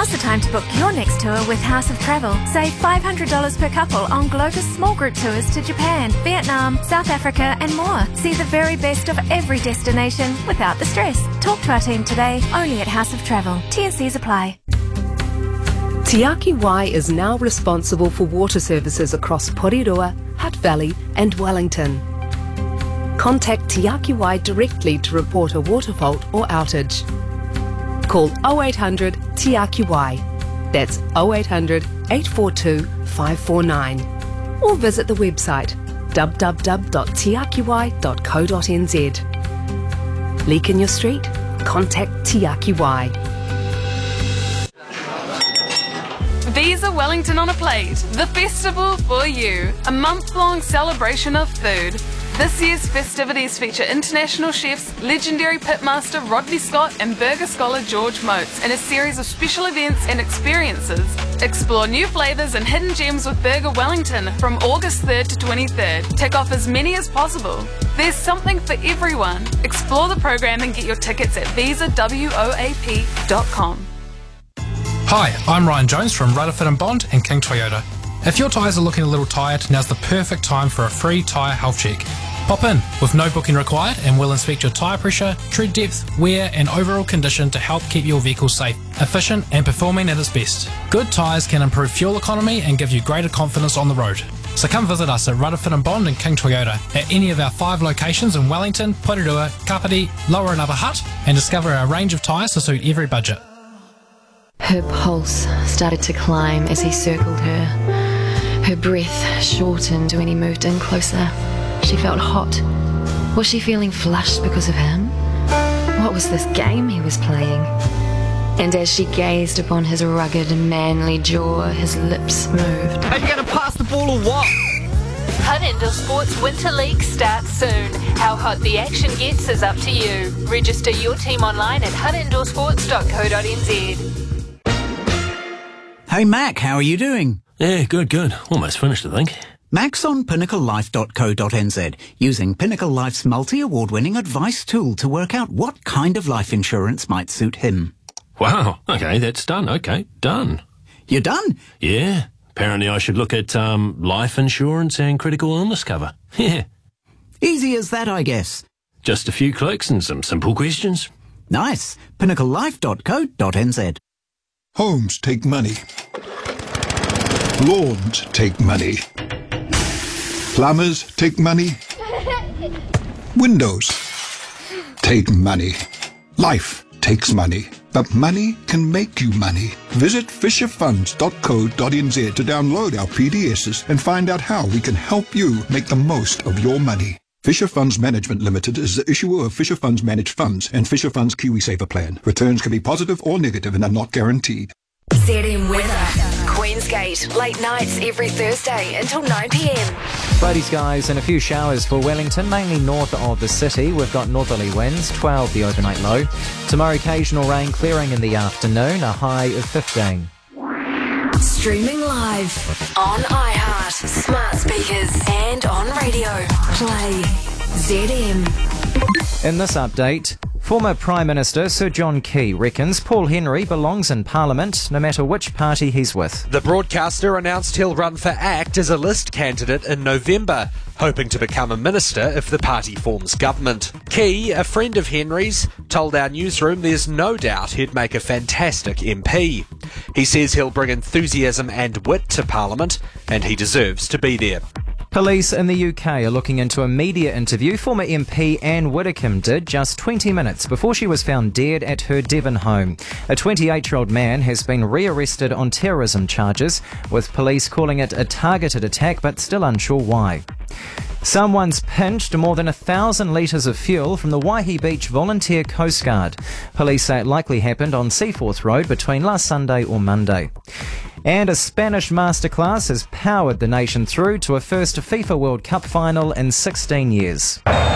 Now's the time to book your next tour with House of Travel. Save $500 per couple on Glovis small group tours to Japan, Vietnam, South Africa and more. See the very best of every destination without the stress. Talk to our team today, only at House of Travel. T&Cs apply. Te Aki Wai is now responsible for water services across Porirua, Hutt Valley and Wellington. Contact Te Aki Wai directly to report a water fault or outage. Call 0800 Te Aki Wai. That's 0800 842 549. Or visit the website www.teakiwai.co.nz. Leak in your street? Contact Te Aki Wai. Visa Wellington on a Plate, the festival for you. A month-long celebration of food. This year's festivities feature international chefs, legendary pitmaster Rodney Scott and burger scholar George Motes in a series of special events and experiences. Explore new flavours and hidden gems with Burger Wellington from August 3rd to 23rd. Tick off as many as possible. There's something for everyone. Explore the program and get your tickets at visawoap.com. Hi, I'm Ryan Jones from Rutherford and Bond and King Toyota. If your tyres are looking a little tired, now's the perfect time for a free tyre health check. Pop in with no booking required and we'll inspect your tyre pressure, tread depth, wear and overall condition to help keep your vehicle safe, efficient and performing at its best. Good tyres can improve fuel economy and give you greater confidence on the road. So come visit us at Rutherford and Bond and King Toyota at any of our 5 locations in Wellington, Porirua, Kapiti, Lower and Upper Hutt and discover our range of tyres to suit every budget. Her pulse started to climb as he circled her. Her breath shortened when he moved in closer. She felt hot. Was she feeling flushed because of him? What was this game he was playing? And as she gazed upon his rugged, manly jaw, his lips moved. Are you going to pass the ball or what? Hutt Indoor Sports Winter League starts soon. How hot the action gets is up to you. Register your team online at huttindorsports.co.nz. Hey Mac, how are you doing? Yeah, good. Almost finished, I think. Mac's on pinnaclelife.co.nz, using Pinnacle Life's multi-award-winning advice tool to work out what kind of life insurance might suit him. Wow, okay, that's done. Okay, done. You're done? Yeah, apparently I should look at life insurance and critical illness cover. Yeah. Easy as that, I guess. Just a few clicks and some simple questions. Nice. pinnaclelife.co.nz. Homes take money. Lawns take money. Plumbers take money. Windows take money. Life takes money. But money can make you money. Visit fisherfunds.co.nz to download our PDSs and find out how we can help you make the most of your money. Fisher Funds Management Limited is the issuer of Fisher Funds Managed Funds and Fisher Funds KiwiSaver Plan. Returns can be positive or negative and are not guaranteed. ZM Weather. Queensgate, late nights every Thursday until 9 p.m. Cloudy skies and a few showers for Wellington, mainly north of the city. We've got northerly winds, 12 the overnight low. Tomorrow occasional rain clearing in the afternoon, a high of 15. Streaming live on iHeart, smart speakers and on radio. Play ZM. In this update, former Prime Minister Sir John Key reckons Paul Henry belongs in Parliament no matter which party he's with. The broadcaster announced he'll run for ACT as a list candidate in November, hoping to become a minister if the party forms government. Key, a friend of Henry's, told our newsroom there's no doubt he'd make a fantastic MP. He says he'll bring enthusiasm and wit to Parliament, and he deserves to be there. Police in the UK are looking into a media interview former MP Anne Widdecombe did just 20 minutes before she was found dead at her Devon home. A 28-year-old man has been rearrested on terrorism charges, with police calling it a targeted attack but still unsure why. Someone's pinched more than 1,000 litres of fuel from the Waihi Beach Volunteer Coast Guard. Police say it likely happened on Seaforth Road between last Sunday or Monday. And a Spanish masterclass has powered the nation through to a first FIFA World Cup final in 16 years.